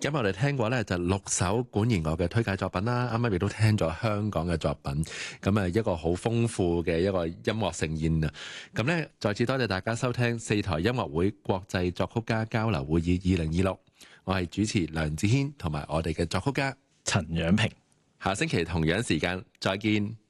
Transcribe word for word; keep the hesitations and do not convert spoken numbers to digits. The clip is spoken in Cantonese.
咁我哋聽過咧就六首管弦樂嘅推介作品啦，啱啱亦都聽咗香港嘅作品，咁啊一個好豐富嘅一個音樂盛宴啊！咁咧再次多謝大家收聽四台音樂會國際作曲家交流會議二零二六，我係主持梁子軒同埋我哋嘅作曲家陳仰平， 下星期同樣時間再見。